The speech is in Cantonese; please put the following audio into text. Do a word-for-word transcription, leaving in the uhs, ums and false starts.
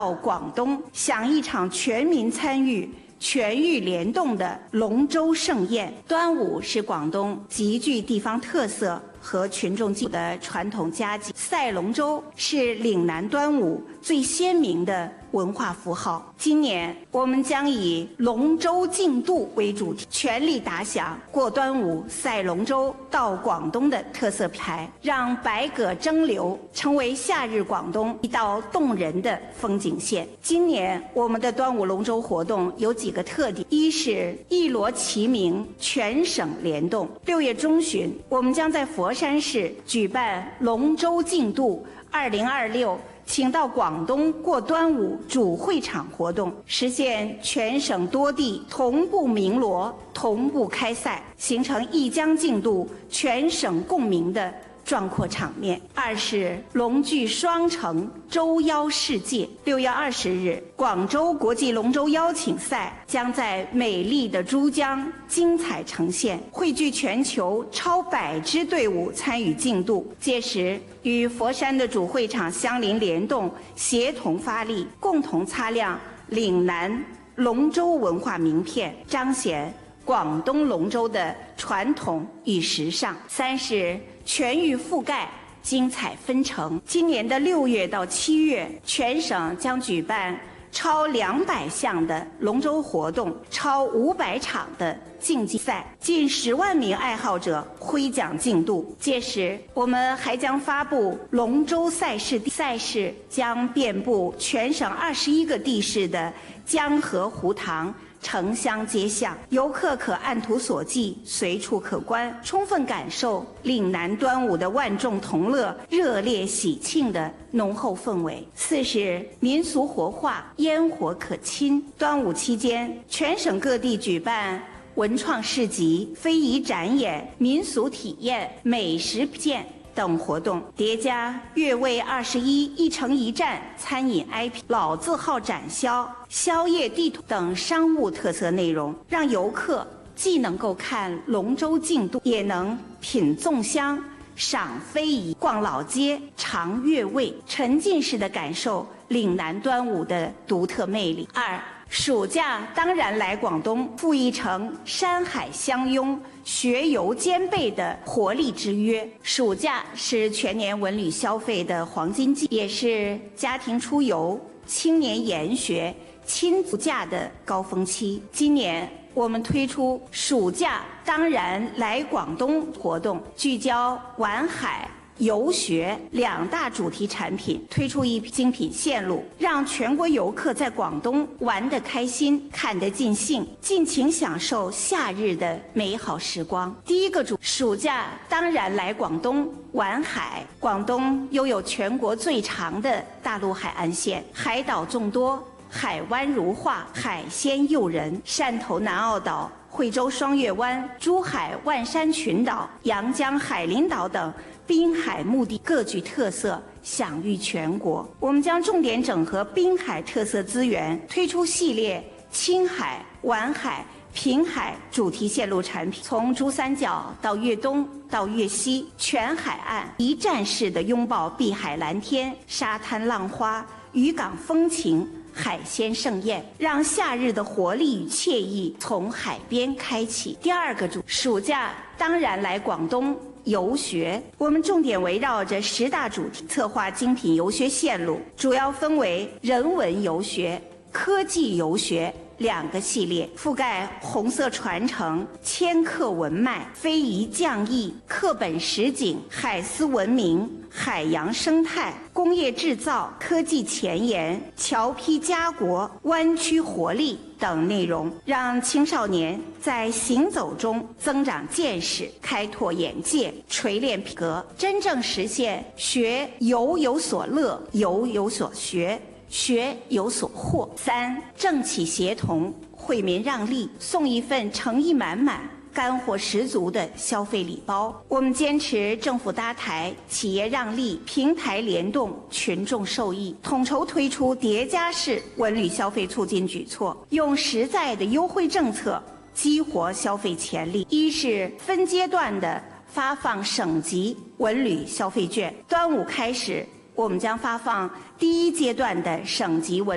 到广东，享一场全民参与、全域联动的龙舟盛宴。端午是广东极具地方特色和群众基础的传统佳节，赛龙舟是岭南端午最鲜明的文化符号。今年我们将以龙舟竞渡为主题，全力打响过端午赛龙舟到广东的特色牌，让百舸争流成为夏日广东一道动人的风景线。今年我们的端午龙舟活动有几个特点：一是一锣齐鸣，全省联动。六月中旬，我们将在佛山市举办龙舟竞渡二零二六请到广东过端午主会场活动，实现全省多地同步鸣锣、同步开赛，形成一江竞渡、全省共鸣的壮阔场面。二是龙踞双城，舟邀世界。六月二十日，广州国际龙舟邀请赛将在美丽的珠江精彩呈现，汇聚全球超百支队伍参与竞渡。届时，与佛山的主会场相邻联动，协同发力，共同擦亮岭南龙舟文化名片，彰显广东龙舟的传统与时尚。三是全域覆盖，精彩纷呈。今年的六月到七月，全省将举办超两百项的龙舟活动，超五百场的竞技赛，近十万名爱好者挥桨竞渡。届时，我们还将发布龙舟赛事，赛事将遍布全省二十一个地市的江河湖塘、城乡街巷，游客可按图索骥，随处可观，充分感受岭南端午的万众同乐、热烈喜庆的浓厚氛围。四是民俗活化，烟火可亲。端午期间，全省各地举办文创市集、非遗展演、民俗体验、美食品鉴等活动，叠加粤味二十一、一城一站餐饮 I P、老字号展销、宵夜地图等商务特色内容，让游客既能够看龙舟竞渡，也能品粽香、赏非遗、逛老街、尝粤味，沉浸式的感受岭南端午的独特魅力。二，暑假当然来广东，赋一城山海相拥、学游兼备的活力之约。暑假是全年文旅消费的黄金季，也是家庭出游、青年研学、亲子假的高峰期。今年我们推出暑假当然来广东活动，聚焦玩海、游学两大主题产品，推出一批精品线路，让全国游客在广东玩得开心、看得尽兴，尽情享受夏日的美好时光。第一个主，暑假当然来广东玩海。广东拥有全国最长的大陆海岸线，海岛众多，海湾如画，海鲜诱人。汕头南澳岛、惠州双月湾、珠海万山群岛、阳江海陵岛等滨海目的各具特色，享誉全国。我们将重点整合滨海特色资源，推出系列青海、皖海、平海主题线路产品，从珠三角到粤东到粤西，全海岸一站式的拥抱碧海蓝天、沙滩浪花、渔港风情、海鲜盛宴，让夏日的活力与惬意从海边开启。第二个主，暑假当然来广东游学。我们重点围绕着十大主题策划精品游学线路，主要分为人文游学、科技游学两个系列，覆盖红色传承、千客文脉、非遗匠艺、课本实景、海丝文明、海洋生态、工业制造、科技前沿、侨批家国、湾区活力等内容，让青少年在行走中增长见识、开拓眼界、锤炼品格，真正实现学游有所乐、游有所学、学有所获。三，政企协同，惠民让利，送一份诚意满满、干货十足的消费礼包。我们坚持政府搭台、企业让利、平台联动、群众受益，统筹推出叠加式文旅消费促进举措，用实在的优惠政策激活消费潜力。一是分阶段的发放省级文旅消费券，端午开始，我们将发放第一阶段的省级文